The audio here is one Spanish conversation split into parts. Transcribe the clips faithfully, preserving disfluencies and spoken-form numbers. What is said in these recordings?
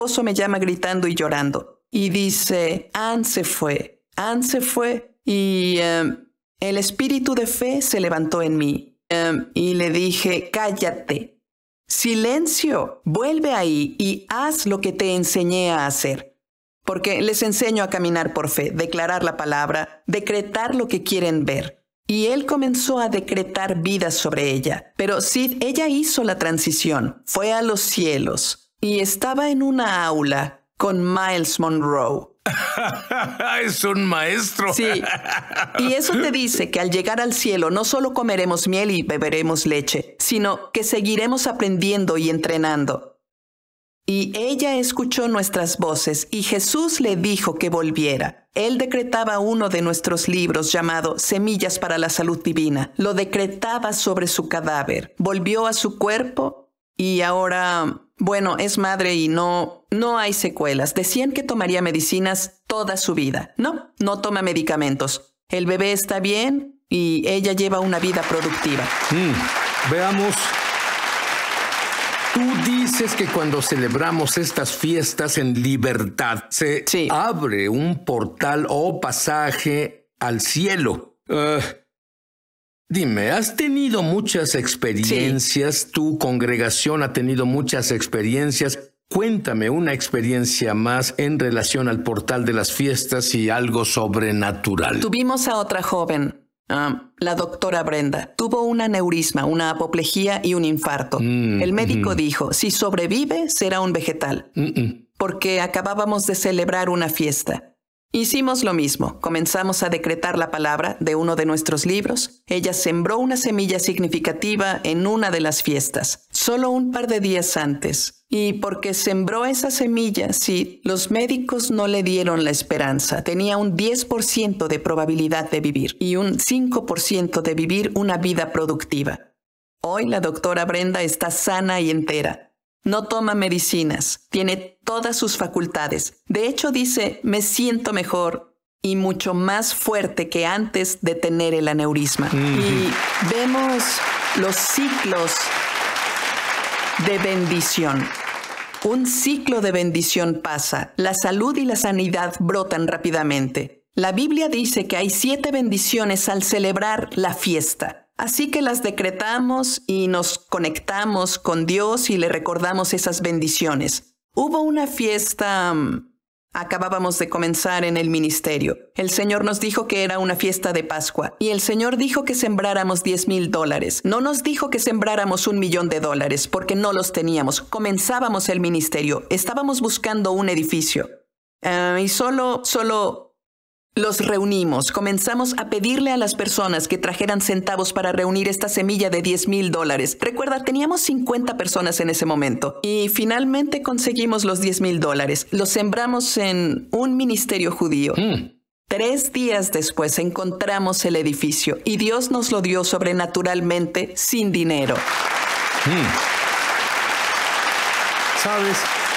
esposo me llama gritando y llorando. Y dice, Ann se fue, Ann se fue. Y um, el espíritu de fe se levantó en mí. Um, y le dije, cállate. Silencio, vuelve ahí y haz lo que te enseñé a hacer. Porque les enseño a caminar por fe, declarar la palabra, decretar lo que quieren ver. Y él comenzó a decretar vida sobre ella. Pero Sid, ella hizo la transición, fue a los cielos y estaba en una aula con Miles Monroe. Es un maestro. Sí, y eso te dice que al llegar al cielo no solo comeremos miel y beberemos leche, sino que seguiremos aprendiendo y entrenando. Y ella escuchó nuestras voces y Jesús le dijo que volviera. Él decretaba uno de nuestros libros llamado Semillas para la Salud Divina. Lo decretaba sobre su cadáver. Volvió a su cuerpo y ahora, bueno, es madre y no, no hay secuelas. Decían que tomaría medicinas toda su vida. No, no toma medicamentos. El bebé está bien y ella lleva una vida productiva. Mm, veamos. Tú dices que cuando celebramos estas fiestas en libertad, se Sí. abre un portal o pasaje al cielo. Uh, dime, ¿has tenido muchas experiencias? Sí. ¿Tu congregación ha tenido muchas experiencias? Cuéntame una experiencia más en relación al portal de las fiestas y algo sobrenatural. Tuvimos a otra joven. Um, la doctora Brenda tuvo un aneurisma, una apoplejía y un infarto. Mm, El médico mm. dijo, si sobrevive, será un vegetal. Mm -mm. Porque acabábamos de celebrar una fiesta. Hicimos lo mismo. Comenzamos a decretar la palabra de uno de nuestros libros. Ella sembró una semilla significativa en una de las fiestas, solo un par de días antes. Y porque sembró esa semilla, sí, los médicos no le dieron la esperanza. Tenía un diez por ciento de probabilidad de vivir y un cinco por ciento de vivir una vida productiva. Hoy la doctora Brenda está sana y entera. No toma medicinas, tiene todas sus facultades. De hecho, dice, me siento mejor y mucho más fuerte que antes de tener el aneurisma. Mm-hmm. Y vemos los ciclos de bendición. Un ciclo de bendición pasa. La salud y la sanidad brotan rápidamente. La Biblia dice que hay siete bendiciones al celebrar la fiesta. Así que las decretamos y nos conectamos con Dios y le recordamos esas bendiciones. Hubo una fiesta... Acabábamos de comenzar en el ministerio. El Señor nos dijo que era una fiesta de Pascua y el Señor dijo que sembráramos diez mil dólares. No nos dijo que sembráramos un millón de dólares porque no los teníamos. Comenzábamos el ministerio. Estábamos buscando un edificio. Uh, y solo, solo... Los reunimos, comenzamos a pedirle a las personas que trajeran centavos para reunir esta semilla de diez mil dólares. Recuerda, teníamos cincuenta personas en ese momento y finalmente conseguimos los diez mil dólares. Los sembramos en un ministerio judío. Mm. Tres días después encontramos el edificio y Dios nos lo dio sobrenaturalmente sin dinero. Mm. ¿Sabes?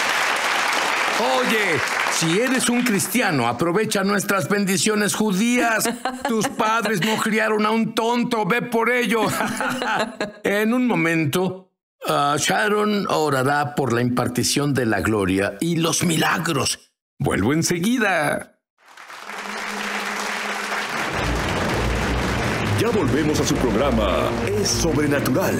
Oye, si eres un cristiano, aprovecha nuestras bendiciones judías. Tus padres no criaron a un tonto, ve por ello. En un momento, uh, Sharon orará por la impartición de la gloria y los milagros. Vuelvo enseguida. Ya volvemos a su programa Es Sobrenatural.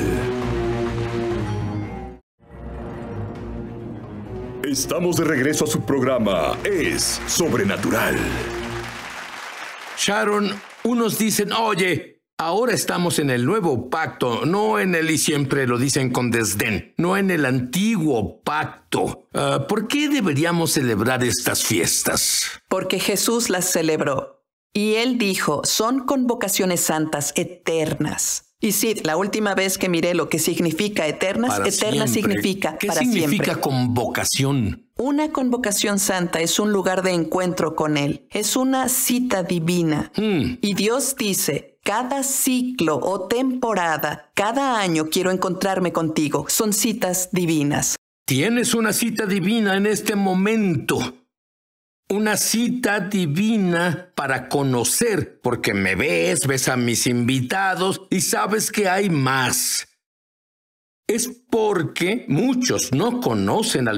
Estamos de regreso a su programa Es Sobrenatural. Sharon, unos dicen, oye, ahora estamos en el nuevo pacto, no en el, y siempre lo dicen con desdén, no en el antiguo pacto. Uh, ¿Por qué deberíamos celebrar estas fiestas? Porque Jesús las celebró. Y él dijo, son convocaciones santas eternas. Y sí, la última vez que miré lo que significa eternas, para eterna siempre. significa ¿Qué para significa siempre. Convocación? Una convocación santa es un lugar de encuentro con Él. Es una cita divina. Hmm. Y Dios dice, cada ciclo o temporada, cada año quiero encontrarme contigo. Son citas divinas. Tienes una cita divina en este momento. Una cita divina para conocer, porque me ves, ves a mis invitados y sabes que hay más. Es porque muchos no conocen al